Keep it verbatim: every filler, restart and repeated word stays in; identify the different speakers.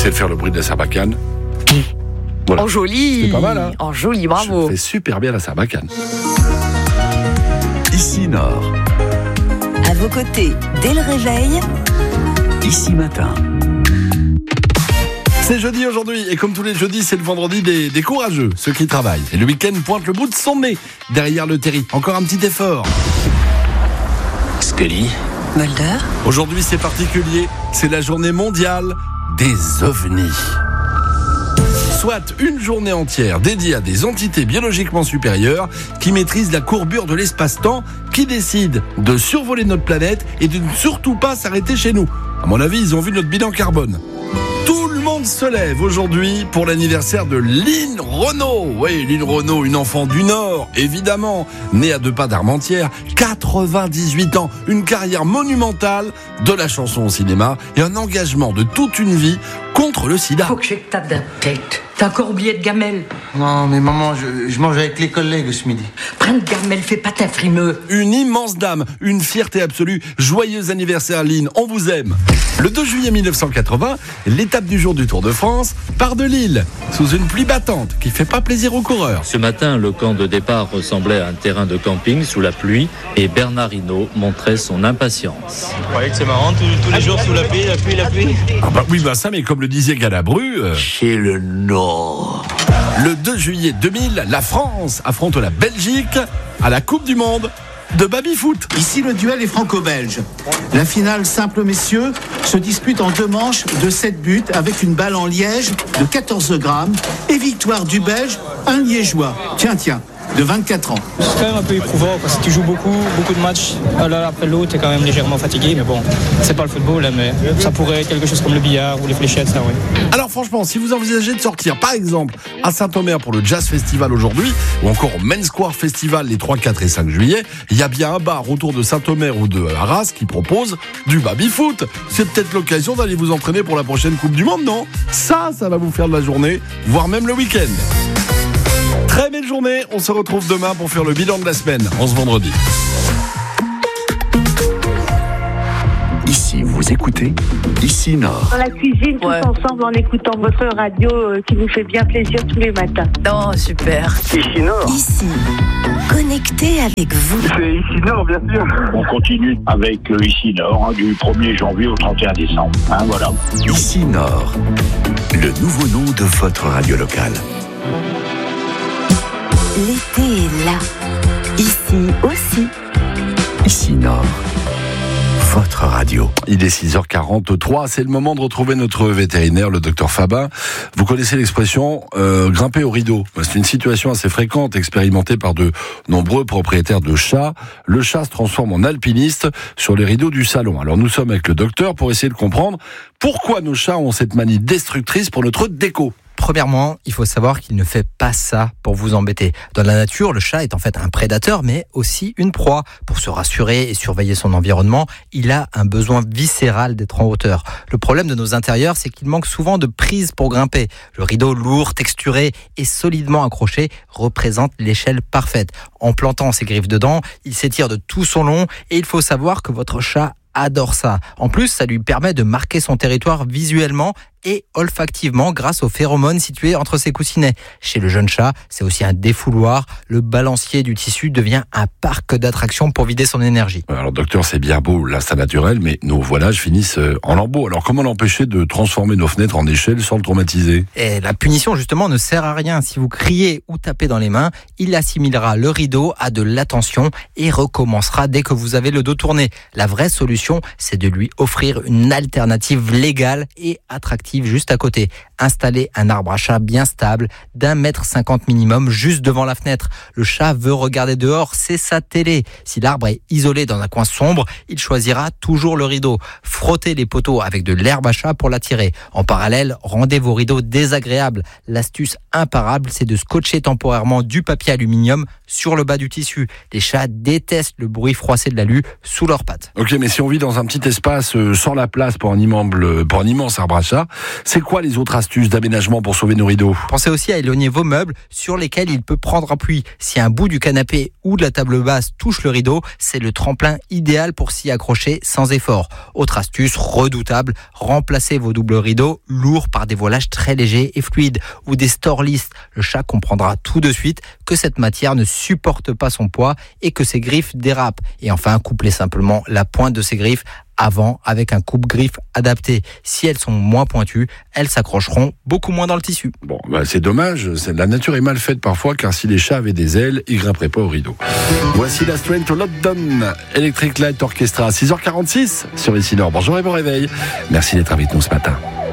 Speaker 1: c'est de faire le bruit de la sarbacane. Voilà.
Speaker 2: En joli.
Speaker 1: C'est pas mal, hein.
Speaker 2: En joli, bravo.
Speaker 1: Je fais super bien la sarbacane.
Speaker 3: Ici Nord.
Speaker 4: À vos côtés, dès le réveil,
Speaker 3: Ici Matin.
Speaker 1: C'est jeudi aujourd'hui, et comme tous les jeudis, c'est le vendredi des, des courageux, ceux qui travaillent. Et le week-end pointe le bout de son nez derrière le terri. Encore un petit effort.
Speaker 3: Scully.
Speaker 4: Mulder,
Speaker 1: Aujourd'hui, c'est particulier. C'est la journée mondiale des ovnis. Soit une journée entière dédiée à des entités biologiquement supérieures qui maîtrisent la courbure de l'espace-temps, qui décident de survoler notre planète et de ne surtout pas s'arrêter chez nous. À mon avis, ils ont vu notre bilan carbone. Tout le monde se lève aujourd'hui pour l'anniversaire de Lynn Renaud. Oui, Lynn Renaud, une enfant du Nord, évidemment, née à deux pas d'Armentières, quatre-vingt-dix-huit ans, une carrière monumentale, de la chanson au cinéma et un engagement de toute une vie contre le sida.
Speaker 5: Faut que je tape d'un tête. T'as encore oublié de gamelle.
Speaker 6: Non, mais maman, je, je mange avec les collègues ce midi.
Speaker 5: Prends de gamelle, fais pas ta frimeux.
Speaker 1: Une immense dame, une fierté absolue. Joyeux anniversaire Lynn, on vous aime. Le deux juillet mille neuf cent quatre-vingts, l'étape du jour du Tour de France part de Lille, sous une pluie battante qui fait pas plaisir aux coureurs.
Speaker 7: Ce matin, le camp de départ ressemblait à un terrain de camping sous la pluie et Bernard Hinault montrait son impatience.
Speaker 8: Vous croyez que c'est marrant tous, tous les jours sous la pluie, la pluie, la pluie?
Speaker 1: Ah bah oui, bah ça, mais comme le disait Galabru... Euh...
Speaker 3: Chez le Nord.
Speaker 1: Le deux juillet deux mille, la France affronte la Belgique à la Coupe du Monde de baby-foot.
Speaker 9: Ici, le duel est franco-belge. La finale simple messieurs se dispute en deux manches de sept buts avec une balle en liège de quatorze grammes et victoire du Belge, un liégeois. Tiens, tiens. De vingt-quatre ans.
Speaker 10: C'est quand même un peu éprouvant parce que tu joues beaucoup, beaucoup de matchs l'un après l'autre, t'es quand même légèrement fatigué, mais bon, c'est pas le football, mais ça pourrait être quelque chose comme le billard ou les fléchettes, ça, oui.
Speaker 1: Alors franchement, si vous envisagez de sortir, par exemple, à Saint-Omer pour le Jazz Festival aujourd'hui, ou encore au Main Square Festival les trois, quatre et cinq juillet, il y a bien un bar autour de Saint-Omer ou de Arras qui propose du baby-foot. C'est peut-être l'occasion d'aller vous entraîner pour la prochaine Coupe du Monde, non? Ça, ça va vous faire de la journée, voire même le week-end. Très belle journée, on se retrouve demain pour faire le bilan de la semaine, en ce vendredi.
Speaker 3: Ici, vous écoutez Ici Nord.
Speaker 11: Dans la cuisine, tous
Speaker 2: Ouais.
Speaker 11: ensemble, en écoutant votre radio euh, qui vous fait bien plaisir tous les matins.
Speaker 2: Non, super.
Speaker 8: Ici Nord.
Speaker 4: ici, connecté avec vous.
Speaker 8: C'est Ici Nord, bien sûr.
Speaker 12: On continue avec euh, Ici Nord, hein, du premier janvier au trente et un décembre. Hein, voilà.
Speaker 3: Ici Nord. Le nouveau nom de votre radio locale.
Speaker 4: L'été est là. Ici aussi.
Speaker 3: Ici Nord. Votre radio.
Speaker 1: Il est six heures quarante-trois, c'est le moment de retrouver notre vétérinaire, le docteur Fabin. Vous connaissez l'expression euh, grimper au rideau. C'est une situation assez fréquente, expérimentée par de nombreux propriétaires de chats. Le chat se transforme en alpiniste sur les rideaux du salon. Alors nous sommes avec le docteur pour essayer de comprendre pourquoi nos chats ont cette manie destructrice pour notre déco.
Speaker 13: Premièrement, il faut savoir qu'il ne fait pas ça pour vous embêter. Dans la nature, le chat est en fait un prédateur, mais aussi une proie. Pour se rassurer et surveiller son environnement, il a un besoin viscéral d'être en hauteur. Le problème de nos intérieurs, c'est qu'il manque souvent de prise pour grimper. Le rideau lourd, texturé et solidement accroché représente l'échelle parfaite. En plantant ses griffes dedans, il s'étire de tout son long et il faut savoir que votre chat adore ça. En plus, ça lui permet de marquer son territoire visuellement et olfactivement grâce aux phéromones situés entre ses coussinets. Chez le jeune chat, c'est aussi un défouloir. Le balancier du tissu devient un parc d'attractions pour vider son énergie.
Speaker 1: Alors docteur, c'est bien beau l'instinct naturel, mais nos voilages finissent en lambeaux. Alors comment l'empêcher de transformer nos fenêtres en échelle sans le traumatiser?
Speaker 13: Et la punition justement ne sert à rien. Si vous criez ou tapez dans les mains, il assimilera le rideau à de l'attention et recommencera dès que vous avez le dos tourné. La vraie solution, c'est de lui offrir une alternative légale et attractive juste à côté. Installer un arbre à chat bien stable, d'un mètre cinquante minimum, juste devant la fenêtre. Le chat veut regarder dehors, c'est sa télé. Si l'arbre est isolé dans un coin sombre, il choisira toujours le rideau. Frottez les poteaux avec de l'herbe à chat pour l'attirer. En parallèle, rendez vos rideaux désagréables. L'astuce imparable, c'est de scotcher temporairement du papier aluminium sur le bas du tissu. Les chats détestent le bruit froissé de l'alu sous leurs pattes.
Speaker 1: Ok, mais si on vit dans un petit espace euh, sans la place pour un immense, pour un immense arbre à chat, C'est quoi les autres astuces d'aménagement pour sauver nos rideaux?
Speaker 13: Pensez aussi à éloigner vos meubles sur lesquels il peut prendre appui. Si un bout du canapé ou de la table basse touche le rideau, c'est le tremplin idéal pour s'y accrocher sans effort. Autre astuce redoutable, remplacez vos doubles rideaux lourds par des voilages très légers et fluides ou des Storlist. Le chat comprendra tout de suite que cette matière ne supporte pas son poids et que ses griffes dérapent. Et enfin, couplez simplement la pointe de ses griffes avant avec un coupe-griffe adapté. Si elles sont moins pointues, elles s'accrocheront beaucoup moins dans le tissu.
Speaker 1: Bon, bah c'est dommage, c'est, la nature est mal faite parfois, car si les chats avaient des ailes, ils grimperaient pas au rideau. Voici la Strength to London, Electric Light Orchestra, six heures quarante-six sur Ici Nord. Bonjour et bon réveil. Merci d'être avec nous ce matin.